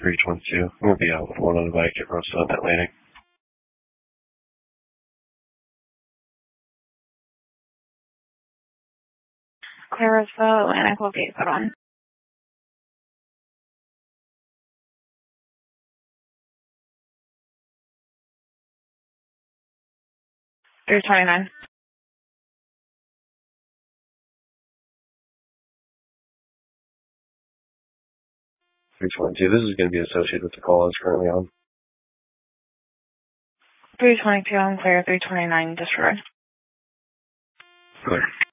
322. We'll be out with one on the bike at Roosevelt Atlantic. Clear Roosevelt Atlantic, what gate is that on? 329. 322. This is going to be associated with the call it's currently on. 322 on clear, 329 disregard. Clear.